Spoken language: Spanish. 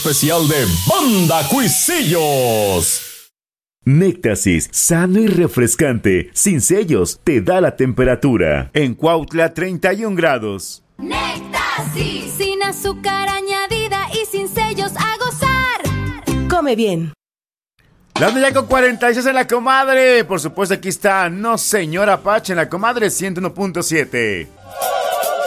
especial de Banda Cuisillos. Néctasis, sano y refrescante, sin sellos, te da la temperatura. En Cuautla, 31 grados. Néctasis, sin azúcar añadida y sin sellos, a gozar. Come bien. La ya con 46 en la comadre. Por supuesto, aquí está No Señor Apache en la comadre 101.7.